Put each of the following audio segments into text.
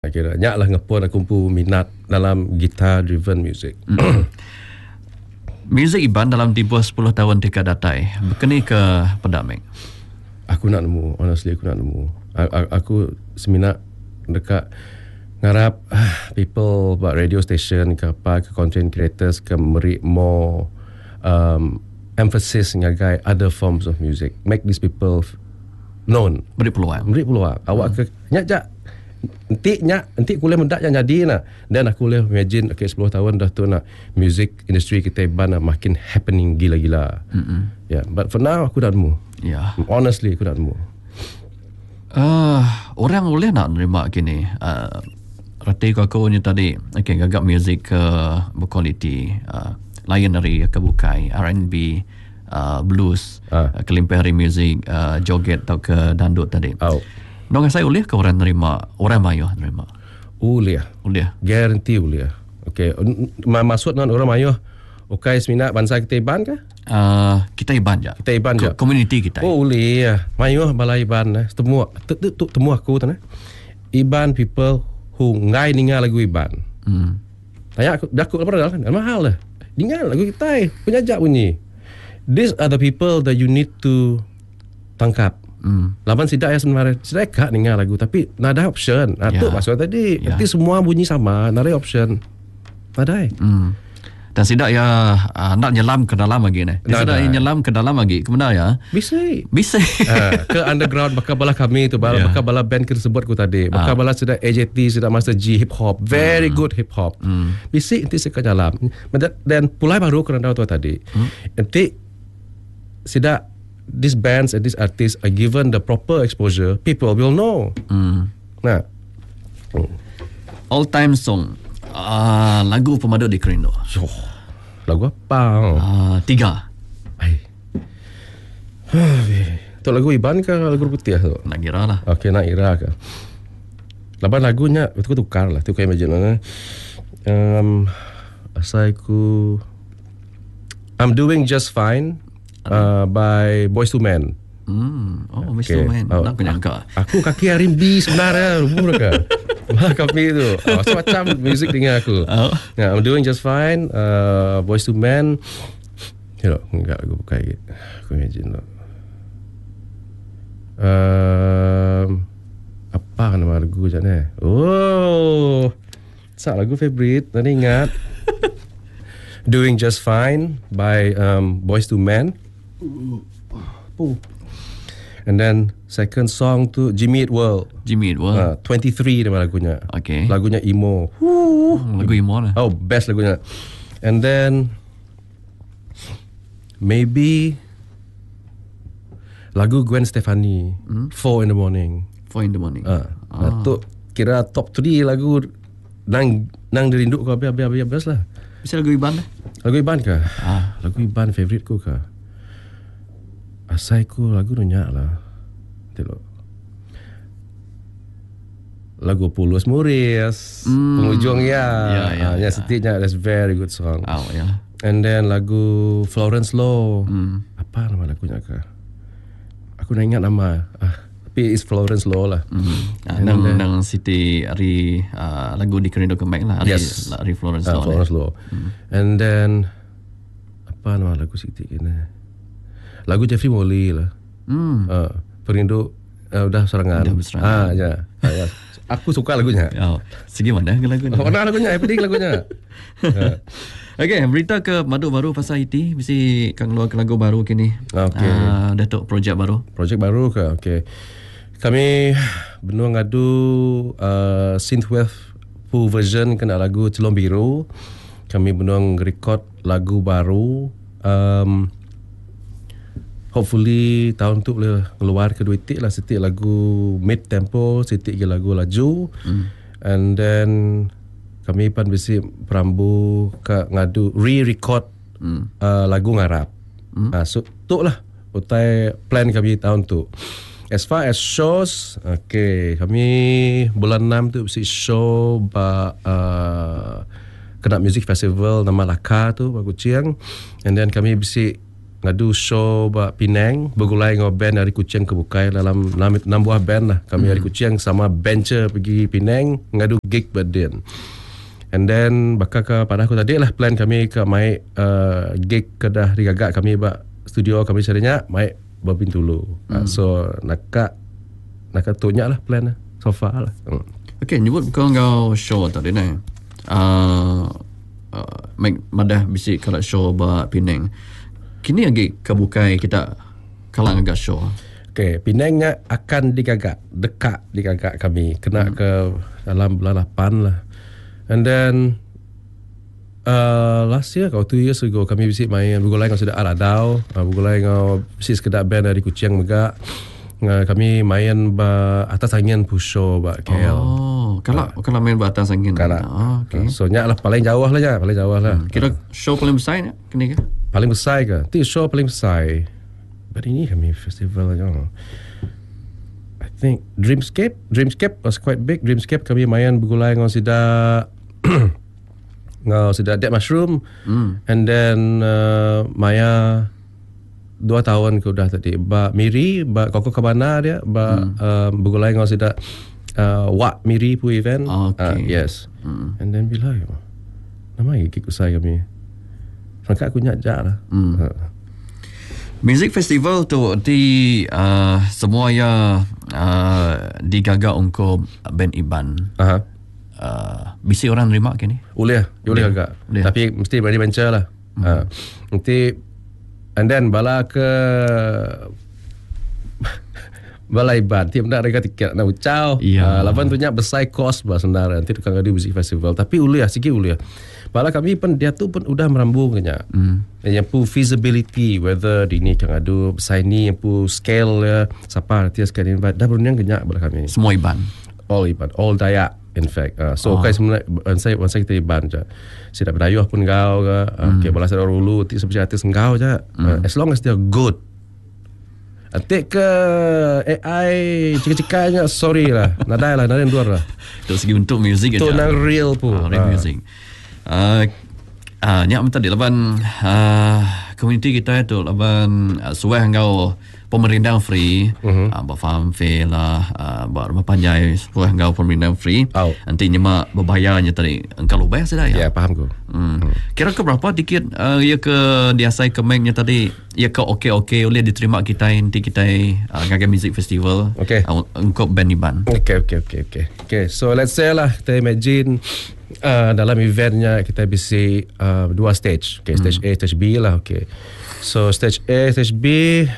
Kira nyak lah ngepon aku pun minat dalam guitar driven music. Muzik Iban dalam tiba 10 tahun dekat datai berkeni ke Pendamek. Aku nak nemu, honestly aku nak nemu. Aku seminat dekat ngarap people buat radio station ke apa, ke content creators ke beri more emphasis ngagai other forms of music, make these people known, Beri peluang. awak ke nyak nanti kuliah mendak yang jadi nak, dan aku boleh imagine 10 tahun dah tu nak music industry kita Iban nak makin happening gila-gila. But for now aku dah nemu. Honestly aku dah nemu. Orang boleh nak nerima gini. Rati kau ni tadi gagap music ke berkualiti, lain dari kebukai R&B, blues, kelimpari music, joget atau ke dandut tadi. Nong saya boleh ke orang nerima, orang mayuh nerima? Boleh. Guarantee boleh. Maksud non orang mayuh seminat bangsa kita Iban ke? Kita Iban je. Kita Iban je. Community kita. Boleh. Mayuh balai Iban semua. Temu aku tu Iban people who ngai ningal lagu Iban. Tanya aku apa dah mahal lah. Ningal lagu kita penyajak bunyi. These are the people that you need to tangkap. Laban sidak ya sebenarnya sidak kak dengar lagu tapi nada option. Tu maksud tadi. Nanti semua bunyi sama, nada option. Nada. Dan sidak ya nak nyelam ke dalam lagi ni. Sidak nyelam ke dalam lagi. Kemana ya? Bisa. Ke underground bakal bala kami tu, bakal bala band kita sebut ku tadi. Bakal bala sidak AJT, sidak Master G hip hop, very good hip hop. Bisa nanti sekat nyelam. Dan pulai baru kerana tu tadi. Nanti sidak these bands and these artists are given the proper exposure, people will know. Nah, all time song, lagu pemadu di Kerindo. Lagu apa? 3. Tu lagu Iban ke lagu Putih tu? Nak kira lah. Nak kira ke? Laban lagunya itu tukar lah. Tu kau imagine asaiku I'm Doing Just Fine. By Boyz II Men. Boyz II Men. Nak nyangka. Aku kaki R&B sebenarnya. Rumah ke? Kami tu. Macam music dengan aku. I'm Doing Just Fine. Boyz II Men. Enggak aku buka lagi. Aku imagine tu. Apa nama lagu macam ni? Sak lagu favorite. Tadi ingat. Doing Just Fine by Boyz II Men. And then second song tu Jimmy Eat World. 23 nama lagunya. Lagunya emo. Lagu emo lah. Best lagunya. And then maybe lagu Gwen Stefani, 4 in the Morning. Tu kira top 3 lagu nang dirinduk kau habis lah. Bisa lagu Iban lah. Lagu Iban ke? Lagu Iban favourite ku ke? Asai ku lagu nunyak lah. Tengok. Lagu Pulus Muris. Penghujung ya. Setiknya that's very good song. And then lagu Florence Law. Apa nama lagunya ke? Aku nak ingat nama. Tapi it's Florence Law lah. Nang Siti Ari lagu di Kerindo Kemek lah. Ari Florence Law. Florence Law. And then apa nama lagu Siti kena? Lagu Jeffrey Molly lah. Perindo udah serangan. Ya. Aku suka lagunya. Segi mana lagunya? Mana lagunya? Pening lagunya. Berita ke Madu baru pasal IT. Mesti kang keluar lagu baru kini. Datuk projek baru. Projek baru ke? Kami benua ngadu synthwave full version kena lagu Celom Biru. Kami benua record lagu baru. Hopefully tahun tu boleh keluar kedua titik lah. Setik lagu mid tempo, setik lagu laju. And then kami pan besi perambu ke ngadu re-record lagu ngarap. So tu lah utai plan kami tahun tu. As far as shows, kami bulan 6 tu besi show kena music festival nama Laka tu Bagu Ciang. And then kami besi ngadu show ba Penang bergulai dengan band dari Kuching ke Bukai dalam 6 buah band lah. Kami dari Kuching sama Bencher pergi Penang ngadu gig berdin. And then bakal ke pada aku tadi lah plan kami ke mai gig kedah digagak kami ba studio kami serinya mai Bintulu. So nak tunyak lah plan lah so far lah. Okay, nyebut kau show tadi ni. Madah bisik kalau show ba Penang. Kini lagi kebukai kita kalang agak show. Okay, Penangnya akan digagak, dekat digagak kami. Kena ke dalam bulan 8 lah. And then last year, 2 years ago, kami visit main bergulai dengan Sedap Aradau. Bergulai dengan visit sekedar band dari Kuching Megak. Kami main atas angin pusho ba KL. Oh, kalau main atas angin. Kalau. Okay. So nyak lah paling jauh lah. Kira show paling besar ni kini ke? Paling besar ke? Itu show paling besar. But ini kami festival aja. I think Dreamscape was quite big. Dreamscape kami main bergulai dengan Sida Dead Mushroom. And then Maya 2 tahun ke udah tadi. Ba Miri, ba Koko Cabana dia, bergulai dengan Sida Wak Miri pu event. Okay. Yes. And then bila nama gig usai kami. Sangka aku nyajak lah. Music festival tu di semua yang digagak untuk band Iban. Bisi orang terima ke ni? Boleh agak. Tapi mesti berani venture lah. Nanti and then bala ke bala Iban tiap nak harga tiket nak ucau. Lapan tu nyak besar kos bah sebenarnya nanti tukang ada music festival. Tapi uliah sikit uliah. Bala kami pun dia tu pun udah merambung kenya. Yang pu feasibility whether di ni kang adu besar ni yang pu scale ya siapa artis kan invite dah berundang kenya bala kami. Semua Iban. All Dayak in fact. So kai sebenarnya saya kita Iban je. Sidak berdayuh pun kau ke. Okay bala sedar ulu ti seperti artis engkau je. As long as they are good. Atik ke AI cika-cikanya sorry lah. Nadai yang luar lah. Dari segi bentuk muzik aja. Itu nang real pun. Real music. Nyak minta di laban community kita itu laban suai engkau pemerintah free, buat farm fair lah, buat rumah panjai suai engkau pemerintah free. Nanti nyemak berbayarnya tadi engkau bayar sudah ya? Ya paham ku. Kira ke berapa tiket ya ke diasai ke Megnya tadi ya ke okey boleh diterima kita nanti kita ngagai music festival. Okay. Untuk band Iban. Okay. So let's say lah kita imagine dalam eventnya kita bisa 2 stage. Okay, stage A, stage B lah. Okay. So stage A, stage B.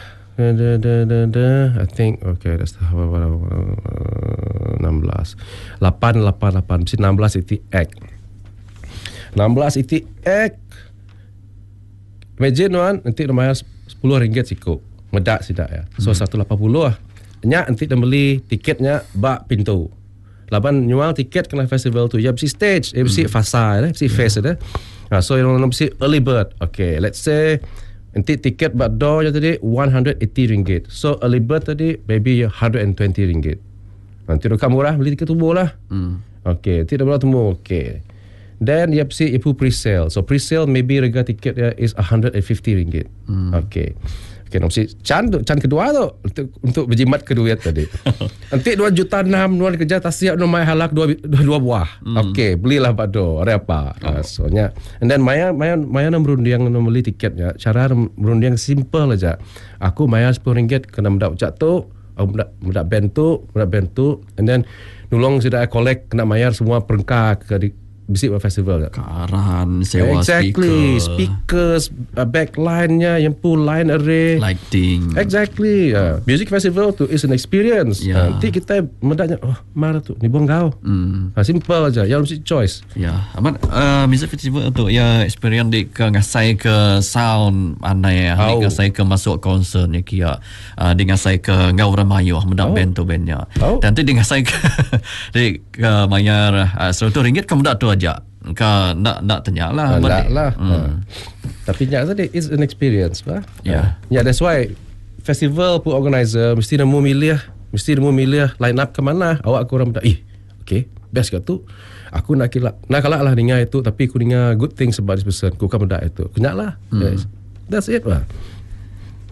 I think okay, that's 16. 8. Mesti 16 itu act. 16 itu act. Imagine nanti bayar RM10 cukup. Medak sidak ya. So 180 lah. Nyak nanti dah beli tiketnya bak pintu. Laban nyual tiket kena festival tu. Ya mesti stage, mesti fasa, mesti face ada. So yang mesti early bird. Okay, let's say nanti tiket bak door je tadi RM180. So early bird tadi maybe RM120. Nanti rekam murah beli tiket tumbuh lah. Okay, tidak boleh tumbuh. Okay. Then dia mesti ipu pre-sale. So pre-sale maybe harga tiket dia is RM150. Okay. Okay, mesti can kedua tu untuk berjimat kedua tadi. Nanti 2.6 juta nuan kerja tak siap nak mai halak dua buah. Okay, belilah pado. Ada apa? Soalnya and then maya nak berundiang nak beli tiketnya. Cara berundiang simple aja. Aku bayar RM10 kena mendak ucap tu, mendak bentuk, and then nulong sudah collect kena bayar semua perengkak ke bisik festival tak? Kearahan, sewa speakers, backline-nya, yang pun line array, lighting. Exactly. Music festival tu is an experience. Nanti kita mendaknya, marah tu, ni buang kau. Simple aja, yang mesti choice. Ya, amat music festival tu ya experience di ke ngasai ke sound mana ya, ngasai ke masuk konser ni kia, di ngasai ke ngau ramayu, mendak band tu bandnya. Dan nanti di ngasai ke di ke bayar RM100 kamu dak tu aja. Kau nak tanya lah. Nak lah. Tapi nyak tadi is an experience bah. Yeah, that's why festival pun organizer mesti nak milih line up ke mana. Awak korang dah okay, best ke tu. Aku nak kalah lah dengan itu, tapi aku dengar good things about this person. Aku kan mendak itu. Kenyak lah. Yes. That's it lah.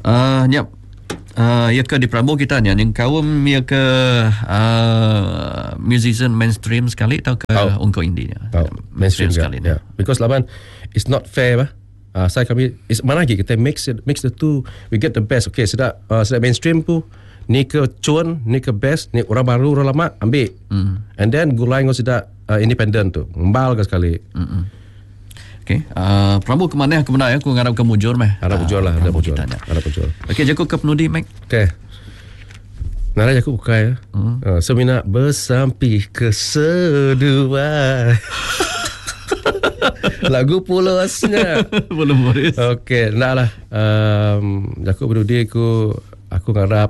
Nyap. Ya ke di Prabu kita ni yang kaum ya ke musician mainstream sekali atau ke ungko indie nya? Mainstream sekali ni. Because laban it's not fair bah. Saya kami mana lagi kita mix the two, we get the best. Okay, sudah mainstream pu ni ke cuan, ni ke best, ni orang baru orang lama ambil. And then gulai ngau sudah independent tu. Mbal ke sekali. Okay, Prabu kemana ya? Aku ngarap ke mujur meh. Ada mujur lah, ada mujur. Okay, jaku ke penudi mek. Okay. Nara aku buka ya. Semina bersampi ke sedua. Lagu pulosnya. Belum Boris. Okay, nak lah. Jaku penudi aku ngarap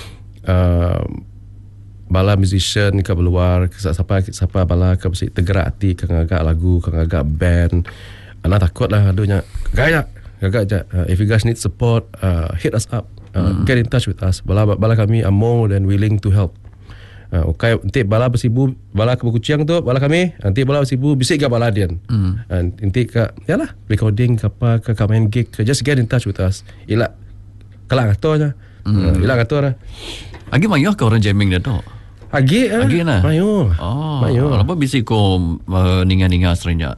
bala musician ke luar, siapa bala ke mesti tergerak hati ke ngagak lagu, ke ngagak band. Anak takut lah aduhnya. Gagak je. If you guys need support, hit us up. Get in touch with us. Bala kami are more than willing to help. Okay, nanti bala bersibu, bala ke Kuching tu, bala kami, nanti bala bersibu bisik ke bala dian. Nanti ke yalah recording ke apa ke main gig, just get in touch with us. Ila kelang atornya. Ila ator. Agi mayuh ke orang jamming dia tu? Agi nah. Mayuh. Mayuh. Apa bisik ko ninga-ninga seringnya.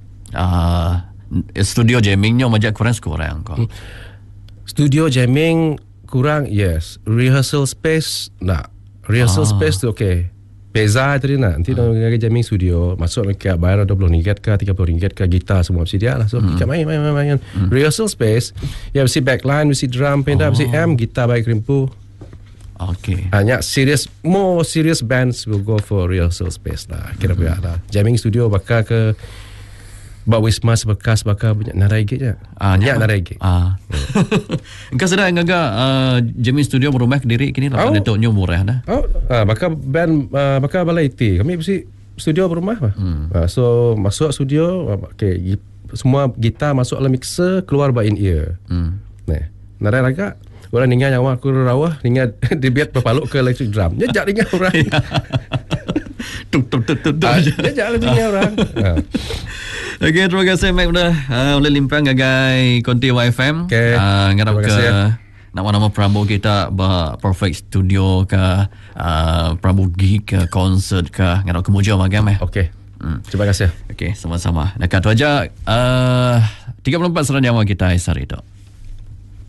Studio jammingnya majak kurang kau. Studio jamming kurang, yes. Rehearsal space nak. Rehearsal space tu okay. Peza tadi nak. Nanti nak jamming studio, masuk ke bayar RM20 ke RM30 ke, gitar semua mesti dia lah. So kita main. Rehearsal space, ya mesti backline, mesti drum, penda, mesti amp, gitar baik rimpu. Okay. Hanya more serious bands will go for rehearsal space lah. Kira-kira lah. Jamming studio bakal ke Bak Wisma sebekas bakal banyak narai gig je. Banyak narai gig. Engkau sedang ngagak jamming studio berumah kediri kini lah. Datuknya murah dah. Bakal band bakal balai IT. Kami mesti studio berumah lah. So masuk studio, okay, semua gitar masuk dalam mixer, keluar by in ear. Narai lagak. Orang ningan nyawa aku rawah, ningan dibiat berpaluk ke electric drum. Jajak ningan orang. Tuk. Jajak ningan orang. Okay, terima kasih Mac dah boleh limpang gagai Konti YFM. Okay. Ngarap ke nama-nama Prabu kita Perfect Studio ke Prabu gig ke konsert ke ngarap ke mujur magam Okay. Terima kasih. Okay, sama-sama. Dekat tu aja 34 seranjama kita hari itu.